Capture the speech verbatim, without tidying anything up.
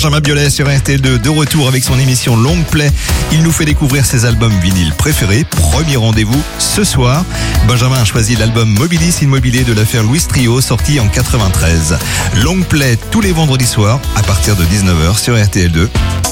Benjamin Biolay sur R T L deux, de retour avec son émission Long Play. Il nous fait découvrir ses albums vinyles préférés. Premier rendez-vous ce soir. Benjamin a choisi l'album Mobilis Immobilier de l'affaire Louis Trio, sorti en quatre-vingt-treize. Long Play tous les vendredis soirs à partir de dix-neuf heures sur R T L deux.